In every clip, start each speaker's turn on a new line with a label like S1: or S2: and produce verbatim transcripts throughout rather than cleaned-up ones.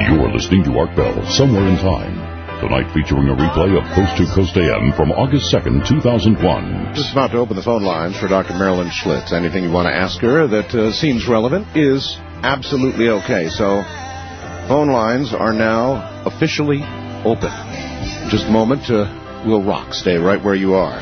S1: You're listening to Art Bell, Somewhere in Time. Tonight featuring a replay of Coast to Coast A M from August second, two thousand one.
S2: Just about to open the phone lines for Doctor Marilyn Schlitz. Anything you want to ask her that uh, seems relevant is absolutely okay. So, phone lines are now officially open. Just a moment, uh, we'll rock. Stay right where you are.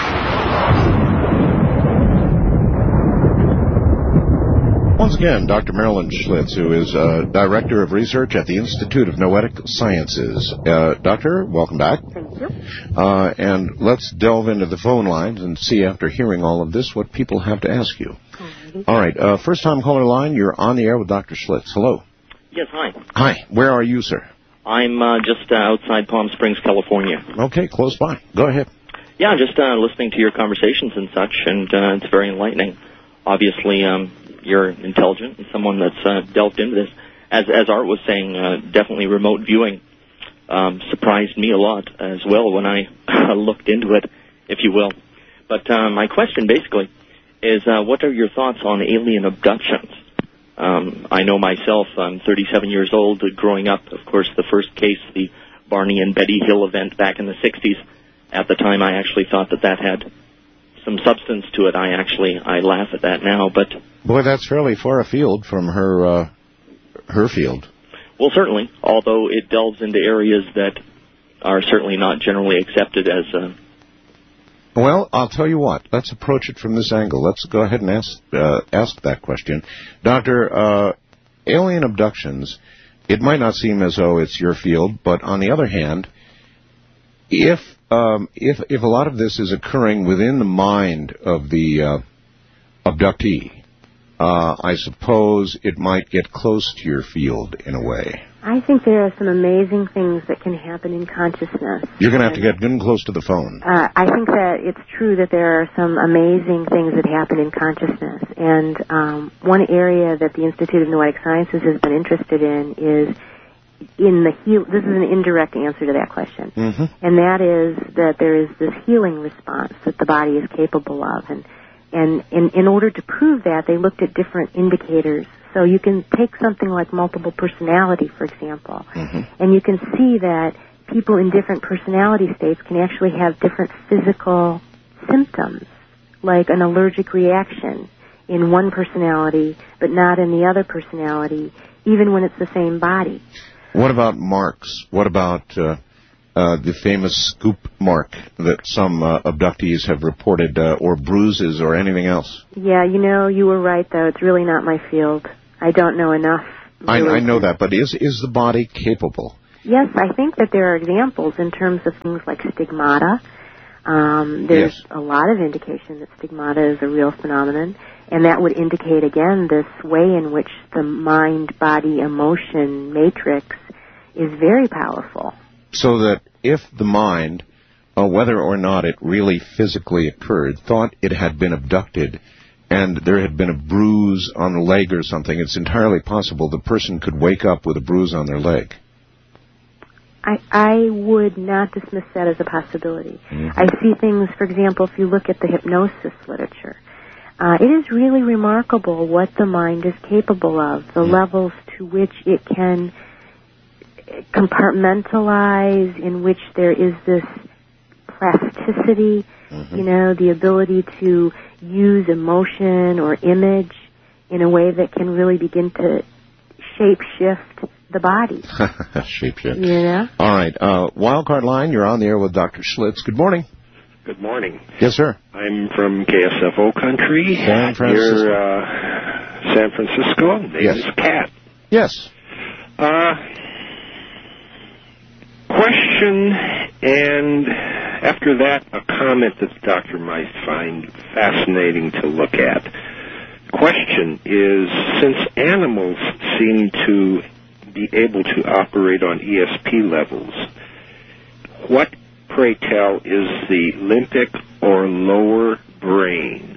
S2: Once again, Doctor Marilyn Schlitz, who is uh, Director of Research at the Institute of Noetic Sciences. Uh, doctor, welcome back.
S3: Thank you.
S2: Uh, and let's delve into the phone lines and see, after hearing all of this, what people have to ask you.
S3: Alrighty.
S2: All right, uh, first-time caller line, you're on the air with Doctor Schlitz. Hello.
S4: Yes, hi.
S2: Hi, where are you, sir?
S4: I'm uh, just uh, outside Palm Springs, California.
S2: Okay, close by. Go ahead.
S4: Yeah, just uh, listening to your conversations and such, and uh, it's very enlightening. Obviously, um, you're intelligent and someone that's uh, delved into this. As as Art was saying, uh, definitely remote viewing um, surprised me a lot as well when I looked into it, if you will. But uh, my question basically is, uh, what are your thoughts on alien abductions? Um, I know myself, I'm thirty-seven years old, growing up, of course, the first case, the Barney and Betty Hill event back in the sixties. At the time, I actually thought that that had some substance to it. I actually, I laugh at that now, but...
S2: Boy, that's fairly far afield from her, uh, her field.
S4: Well, certainly, although it delves into areas that are certainly not generally accepted as... Uh,
S2: Well, I'll tell you what. Let's approach it from this angle. Let's go ahead and ask uh, ask that question. Doctor, uh, alien abductions, it might not seem as though it's your field, but on the other hand, if um, if if a lot of this is occurring within the mind of the uh, abductee, uh, I suppose it might get close to your field in a way.
S3: I think there are some amazing things that can happen in consciousness.
S2: You're going to have to get good and close to the phone.
S3: Uh, I think that it's true that there are some amazing things that happen in consciousness. And um, one area that the Institute of Noetic Sciences has been interested in is in the heal. This is an indirect answer to that question.
S2: Mm-hmm.
S3: And that is that there is this healing response that the body is capable of. And, and in, in order to prove that, they looked at different indicators. So you can take something like multiple personality, for example,
S2: mm-hmm.
S3: and you can see that people in different personality states can actually have different physical symptoms, like an allergic reaction in one personality, but not in the other personality, even when it's the same body.
S2: What about marks? What about uh, uh, the famous scoop mark that some uh, abductees have reported, uh, or bruises or anything else?
S3: Yeah, you know, you were right, though. It's really not my field. I don't know enough.
S2: I,
S3: really.
S2: I know that, but is is the body capable?
S3: Yes, I think that there are examples in terms of things like stigmata. Um, there's
S2: Yes.
S3: a lot of indication that stigmata is a real phenomenon, and that would indicate, again, this way in which the mind-body-emotion matrix is very powerful.
S2: So that if the mind, uh, whether or not it really physically occurred, thought it had been abducted and there had been a bruise on the leg or something, it's entirely possible the person could wake up with a bruise on their leg.
S3: I, I would not dismiss that as a possibility.
S2: Mm-hmm.
S3: I see things, for example, if you look at the hypnosis literature, uh, it is really remarkable what the mind is capable of, the mm-hmm. levels to which it can compartmentalize, in which there is this plasticity, mm-hmm. you know, the ability to use emotion or image in a way that can really begin to shape-shift the body.
S2: Shape-shift.
S3: You know?
S2: All right. Uh, Wildcard line, you're on the air with Doctor Schlitz. Good morning.
S5: Good morning.
S2: Yes, sir.
S5: I'm from K S F O country.
S2: San Francisco.
S5: Near uh, San Francisco. Name
S2: Yes.
S5: is Cat.
S2: Yes.
S5: Uh, question, and after that, a comment that the doctor might find fascinating to look at. Question is, since animals seem to be able to operate on E S P levels, what, pray tell, is the limbic or lower brain?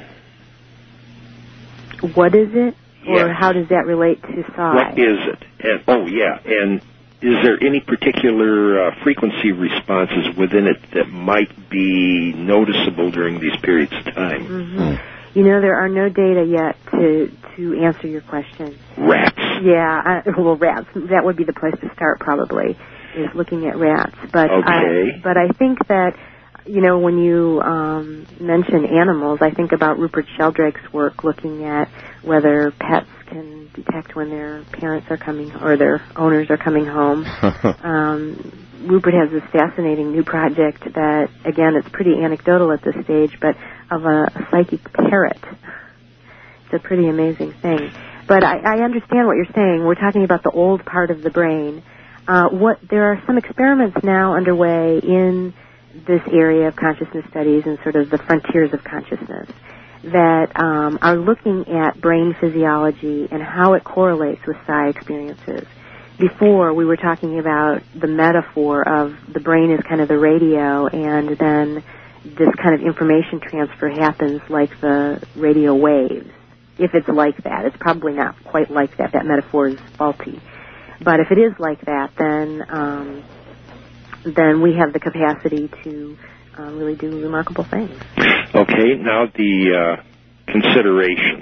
S3: What is it? Or
S5: Yes.
S3: how does that relate to psi?
S5: What is it? And, oh, yeah, and is there any particular uh, frequency responses within it that might be noticeable during these periods of time?
S3: Mm-hmm. You know, there are no data yet to to answer your question.
S5: Rats.
S3: Yeah, I, well, rats. That would be the place to start, probably, is looking at rats. But
S5: okay.
S3: I, but I think that, you know, when you um, mention animals, I think about Rupert Sheldrake's work looking at whether pets can detect when their parents are coming or their owners are coming home. um, Rupert has this fascinating new project that, again, it's pretty anecdotal at this stage, but of a, a psychic parrot. It's a pretty amazing thing. But I, I understand what you're saying. We're talking about the old part of the brain. Uh, what there are some experiments now underway in this area of consciousness studies and sort of the frontiers of consciousness that um, are looking at brain physiology and how it correlates with psi experiences. Before, we were talking about the metaphor of the brain is kind of the radio, and then this kind of information transfer happens like the radio waves. If it's like that, it's probably not quite like that. That metaphor is faulty. But if it is like that, then um, then we have the capacity to uh, really do remarkable things.
S5: Okay, now the uh, consideration.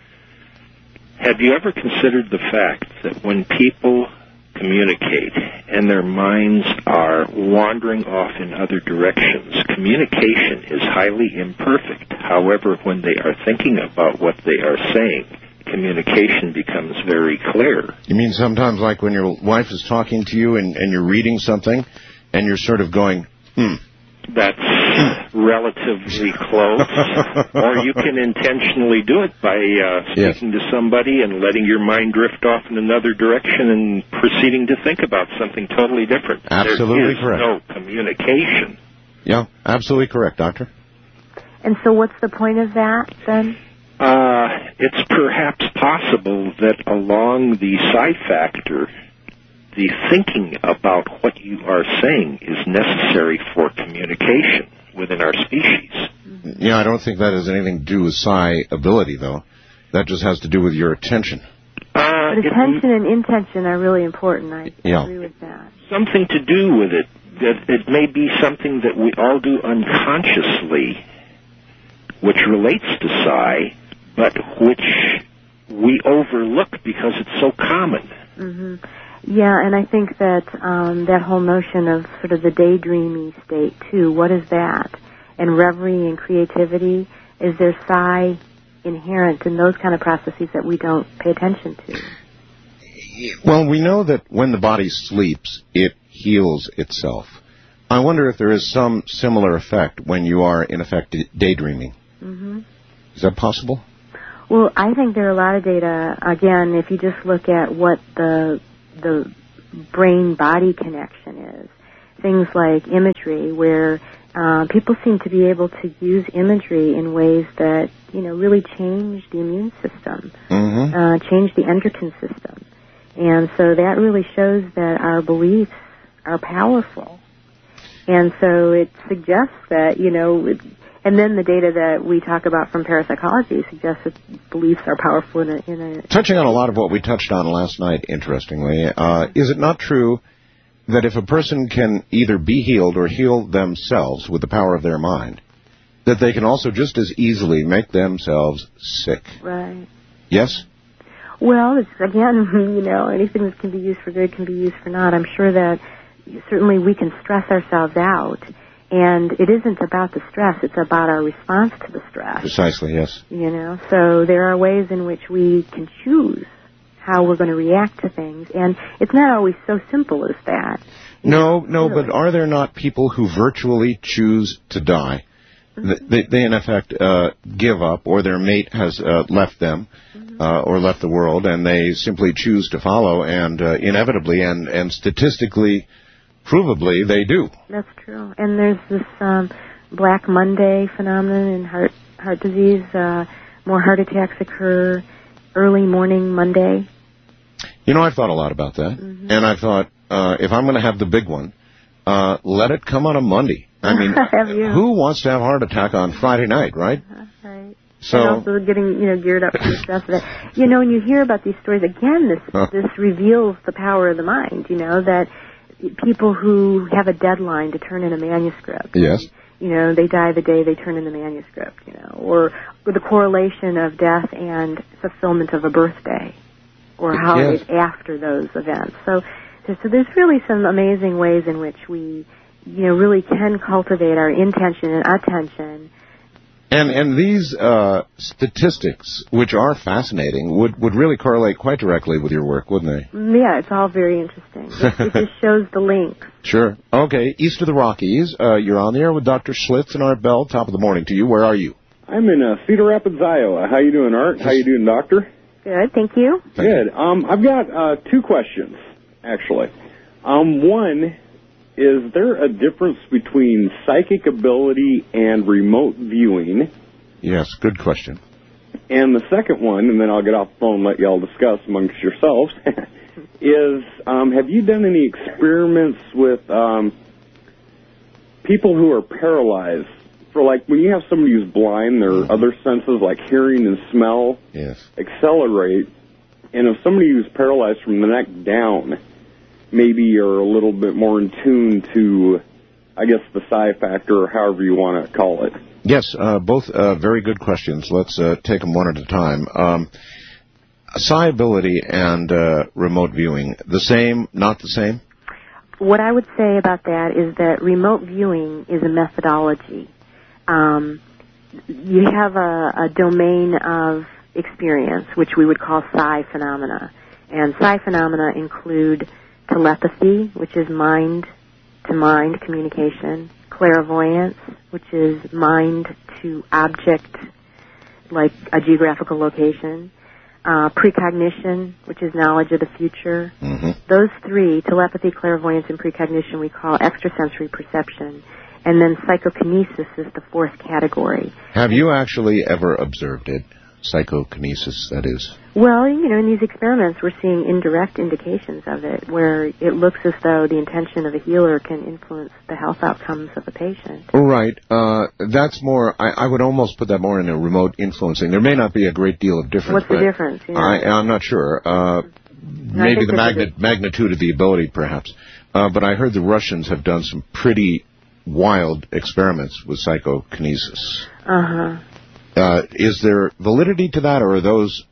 S5: Have you ever considered the fact that when people communicate and their minds are wandering off in other directions, communication is highly imperfect. However, when they are thinking about what they are saying, communication becomes very clear.
S2: You mean sometimes like when your wife is talking to you and, and you're reading something and you're sort of going, hmm.
S5: That's relatively close. Or you can intentionally do it by uh, speaking yes. to somebody and letting your mind drift off in another direction and proceeding to think about something totally different.
S2: Absolutely
S5: there is
S2: correct.
S5: no communication.
S2: Yeah, absolutely correct, Doctor.
S3: And so what's the point of that, then?
S5: Uh, it's perhaps possible that along the psi factor, the thinking about what you are saying is necessary for communication within our species.
S2: Yeah, I don't think that has anything to do with psi ability, though. That just has to do with your attention.
S5: Uh,
S3: but attention and intention are really important. I
S2: yeah.
S3: agree with that.
S5: Something to do with it. That it may be something that we all do unconsciously, which relates to psi, but which we overlook because it's so common.
S3: Mm-hmm. Yeah, and I think that um, that whole notion of sort of the daydreamy state, too, what is that? And reverie and creativity, is there psi inherent in those kind of processes that we don't pay attention to?
S2: Well, we know that when the body sleeps, it heals itself. I wonder if there is some similar effect when you are, in effect, daydreaming. Mm-hmm. Is that possible?
S3: Well, I think there are a lot of data. Again, if you just look at what the the brain-body connection is, things like imagery, where uh, people seem to be able to use imagery in ways that, you know, really change the immune system, mm-hmm. uh, change the endocrine system. And so that really shows that our beliefs are powerful. And so it suggests that, you know, it, and then the data that we talk about from parapsychology suggests that beliefs are powerful in a... In a
S2: Touching on a lot of what we touched on last night, interestingly, uh, is it not true that if a person can either be healed or heal themselves with the power of their mind, that they can also just as easily make themselves sick?
S3: Right.
S2: Yes?
S3: Well, it's, again, you know, anything that can be used for good can be used for not. I'm sure that certainly we can stress ourselves out. And it isn't about the stress, it's about our response to the stress.
S2: Precisely, yes.
S3: You know, so there are ways in which we can choose how we're going to react to things. And it's not always so simple as that.
S2: No, no, really. But are there not people who virtually choose to die? Mm-hmm. They, they, in effect, uh, give up, or their mate has uh, left them, mm-hmm. uh, or left the world, and they simply choose to follow, and uh, inevitably and, and statistically... provably, they do.
S3: That's true. And there's this um, Black Monday phenomenon in heart heart disease. Uh, more heart attacks occur early morning Monday.
S2: You know, I've thought a lot about that. Mm-hmm. And I thought, uh, if I'm going to have the big one, uh, let it come on a Monday. I mean, who wants to have a heart attack on Friday night, right?
S3: Uh, right.
S2: So,
S3: and also getting, you know, geared up for the stress of it. You know, when you hear about these stories, again, this huh. this reveals the power of the mind, you know, that... people who have a deadline to turn in a manuscript.
S2: Yes.
S3: you know, they die the day they turn in the manuscript, you know, or, or the correlation of death and fulfillment of a birthday, or holidays yes. after those events. So, so there's really some amazing ways in which we, you know, really can cultivate our intention and attention.
S2: And and these uh, statistics, which are fascinating, would, would really correlate quite directly with your work, wouldn't they?
S3: Yeah, it's all very interesting. It, it just shows the links.
S2: Sure. Okay, east of the Rockies, uh, you're on the air with Doctor Schlitz and Art Bell. Top of the morning to you. Where are you?
S6: I'm in uh, Cedar Rapids, Iowa. How you doing, Art? How you doing, Doctor?
S3: Good, thank you.
S6: Thank Good. You. Um, I've got uh, two questions, actually. Um, one... Is there a difference between psychic ability and remote viewing?
S2: Yes, good question.
S6: And the second one, and then I'll get off the phone and let you all discuss amongst yourselves, is um, have you done any experiments with um, people who are paralyzed? For like when you have somebody who's blind, their mm-hmm. other senses like hearing and smell
S2: yes.
S6: accelerate. And if somebody who's paralyzed from the neck down, maybe are a little bit more in tune to, I guess, the psi factor, or however you want to call it.
S2: Yes, uh, both uh, very good questions. Let's uh, take them one at a time. Um, psi ability and uh, remote viewing, the same, not the same?
S3: What I would say about that is that remote viewing is a methodology. Um, you have a, a domain of experience, which we would call psi phenomena. And psi phenomena include telepathy, which is mind-to-mind communication, clairvoyance, which is mind-to-object, like a geographical location, uh, precognition, which is knowledge of the future.
S2: Mm-hmm.
S3: Those three, telepathy, clairvoyance, and precognition, we call extrasensory perception. And then psychokinesis is the fourth category.
S2: Have you actually ever observed it? Psychokinesis, that is.
S3: Well, you know, in these experiments, we're seeing indirect indications of it, where it looks as though the intention of a healer can influence the health outcomes of a patient.
S2: Right. Uh, that's more, I, I would almost put that more in a remote influencing. There may not be a great deal of difference.
S3: What's the difference? You know?
S2: I, I'm not sure. Uh,
S3: no,
S2: maybe the magni- magnitude of the ability, perhaps. Uh, but I heard the Russians have done some pretty wild experiments with psychokinesis.
S3: Uh-huh.
S2: Uh, is there validity to that, or are those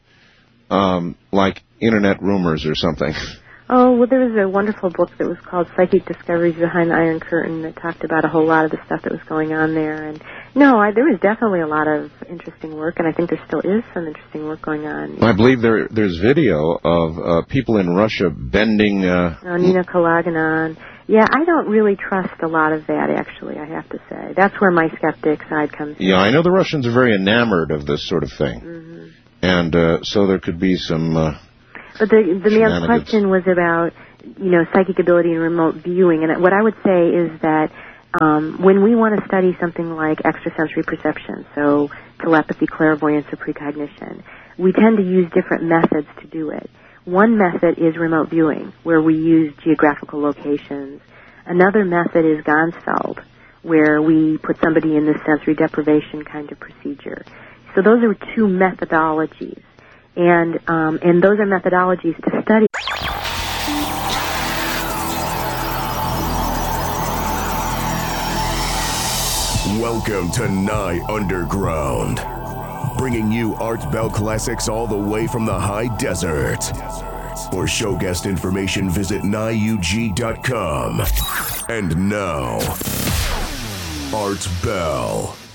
S2: um, like internet rumors or something?
S3: Oh, well, there was a wonderful book that was called Psychic Discoveries Behind the Iron Curtain that talked about a whole lot of the stuff that was going on there. And no, I, there was definitely a lot of interesting work, and I think there still is some interesting work going on.
S2: I believe there there's video of uh, people in Russia bending... Uh,
S3: oh, Nina Kalaganon. Yeah, I don't really trust a lot of that, actually, I have to say. That's where my skeptic side comes in.
S2: Yeah, I know the Russians are very enamored of this sort of thing.
S3: Mm-hmm.
S2: And uh, so there could be some uh,
S3: But the, the man's question was about, you know, psychic ability and remote viewing. And what I would say is that um, when we want to study something like extrasensory perception, so telepathy, clairvoyance, or precognition, we tend to use different methods to do it. One method is remote viewing, where we use geographical locations. Another method is Gansfeld, where we put somebody in this sensory deprivation kind of procedure. So those are two methodologies, and um, and those are methodologies to study.
S7: Welcome to Nye Underground, bringing you Art Bell classics all the way from the high desert. For show guest information, visit nye u g dot com. And now, Art Bell.